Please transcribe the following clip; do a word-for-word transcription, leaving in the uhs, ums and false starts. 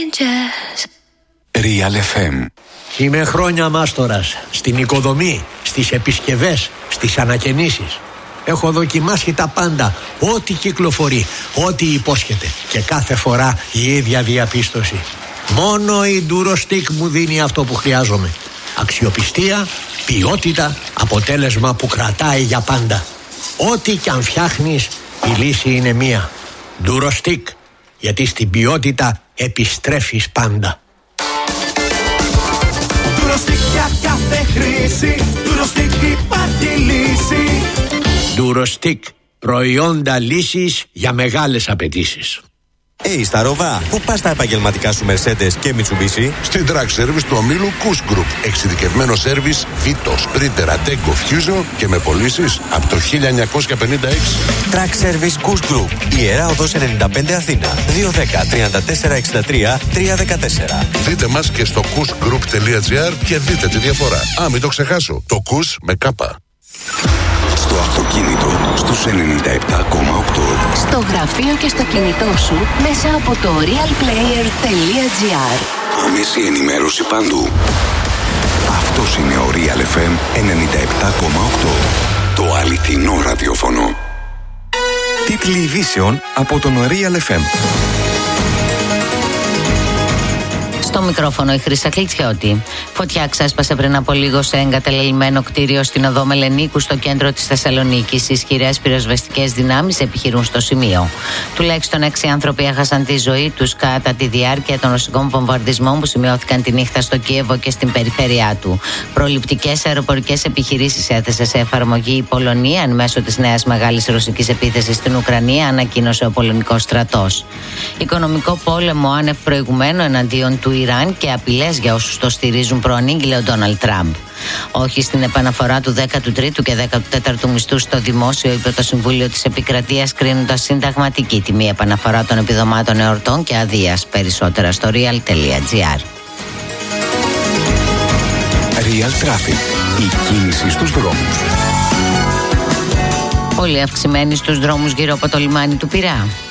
Real εφ εμ. Είμαι χρόνια μάστορας στην οικοδομή, στις επισκευές, στις ανακαινήσεις. Έχω δοκιμάσει τα πάντα, ό,τι κυκλοφορεί, ό,τι υπόσχεται. Και κάθε φορά η ίδια διαπίστωση. Μόνο η Durostec μου δίνει αυτό που χρειάζομαι. Αξιοπιστία, ποιότητα, αποτέλεσμα που κρατάει για πάντα. Ό,τι κι αν φτιάχνεις, η λύση είναι μία. Durostec, γιατί στην ποιότητα επιστρέφεις πάντα. Durostec για κάθε χρήση, Durostec υπάρχει λύση. Durostec, προϊόντα λύσης για μεγάλες απαιτήσεις. Hey, Σταρόβα, πού πας τα επαγγελματικά σου Mercedes και Mitsubishi? Στην Track Service του ομίλου Kuss Group. Εξειδικευμένο σέρβις Vito, Sprinter, Ateco, Fusion και με πωλήσεις από το χίλια εννιακόσια πενήντα έξι. Track Service Kuss Group. Ιερά Οδός ενενήντα πέντε Αθήνα. δύο ένα μηδέν τριάντα τέσσερα εξήντα τρία τριακόσια δεκατέσσερα. Δείτε μας και στο kussgroup τελεία gr και δείτε τη διαφορά. Α, μην το ξεχάσω. Το Kuss με κάπα. Στο αυτοκίνητο, στους ενενήντα επτά κόμμα οκτώ. Στο γραφείο και στο κινητό σου, μέσα από το realplayer τελεία gr. Άμεση ενημέρωση παντού. Αυτός είναι ο Real εφ εμ ενενήντα επτά κόμμα οκτώ. Το αληθινό ραδιόφωνο. Τίτλοι ειδήσεων από τον Real εφ εμ. Στο μικρόφωνο η Χρύσα Κλιτσιώτη. Φωτιά ξέσπασε πριν από λίγο σε εγκαταλελειμμένο κτίριο στην οδό Μελενίκου στο κέντρο της Θεσσαλονίκης. Ισχυρές πυροσβεστικές δυνάμεις επιχειρούν στο σημείο. Τουλάχιστον έξι άνθρωποι έχασαν τη ζωή τους κατά τη διάρκεια των ρωσικών βομβαρδισμών που σημειώθηκαν τη νύχτα στο Κίεβο και στην περιφέρειά του. Προληπτικές αεροπορικές επιχειρήσεις έθεσε σε εφαρμογή η Πολωνία εν μέσω της νέας μεγάλης ρωσικής επίθεσης στην Ουκρανία, ανακοίνωσε ο πολωνικός στρατός. Οικονομικό πόλεμο άνευ προηγουμένου εναντίον του Ιράν και απειλές για όσους το στηρίζουν, προανήγγειλε ο Ντόναλντ Τραμπ. Όχι στην επαναφορά του δέκατου τρίτου και δέκατου τέταρτου μισθού στο δημόσιο, είπε το Συμβούλιο της Επικρατείας, κρίνοντας συνταγματική τιμή επαναφορά των επιδομάτων εορτών και αδείας. Περισσότερα στο real τελεία gr. Real Traffic. Η κίνηση στους δρόμους. Πολύ αυξημένη στους δρόμους γύρω από το λιμάνι του Πειραιά.